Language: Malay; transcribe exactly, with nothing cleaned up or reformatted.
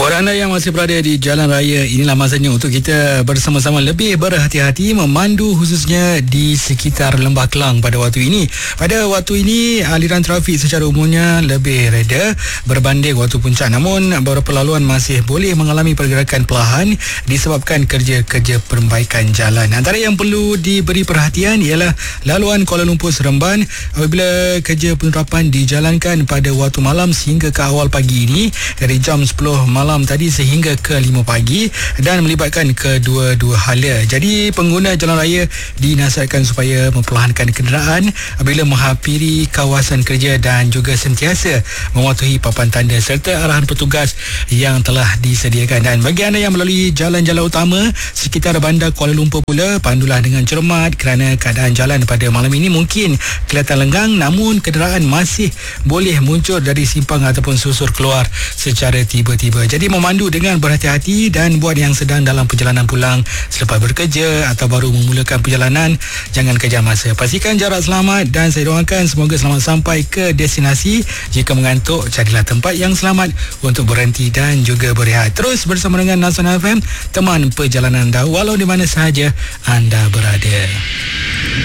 Buat anda yang masih berada di jalan raya, inilah masanya untuk kita bersama-sama lebih berhati-hati memandu, khususnya di sekitar Lembah Kelang pada waktu ini. Pada waktu ini aliran trafik secara umumnya lebih reda berbanding waktu puncak, namun beberapa laluan masih boleh mengalami pergerakan perlahan disebabkan kerja-kerja perbaikan jalan. Antara yang perlu diberi perhatian ialah laluan Kuala Lumpur Seremban apabila kerja penerapan dijalankan pada waktu malam sehingga ke awal pagi ini, dari jam sepuluh malam tadi sehingga ke lima pagi, dan melibatkan kedua-dua hala. Jadi pengguna jalan raya dinasihatkan supaya memperlahankan kenderaan apabila menghampiri kawasan kerja dan juga sentiasa mematuhi papan tanda serta arahan petugas yang telah disediakan. Dan bagi anda yang melalui jalan-jalan utama sekitar bandar Kuala Lumpur pula, pandulah dengan cermat kerana keadaan jalan pada malam ini mungkin kelihatan lenggang, namun kenderaan masih boleh muncul dari simpang ataupun susur keluar secara tiba-tiba. Jadi memandu dengan berhati-hati, dan buat yang sedang dalam perjalanan pulang selepas bekerja atau baru memulakan perjalanan, jangan kejar masa. Pastikan jarak selamat dan saya doakan semoga selamat sampai ke destinasi. Jika mengantuk, carilah tempat yang selamat untuk berhenti dan juga berehat. Terus bersama dengan Nasional F M, teman perjalanan anda walau di mana sahaja anda berada.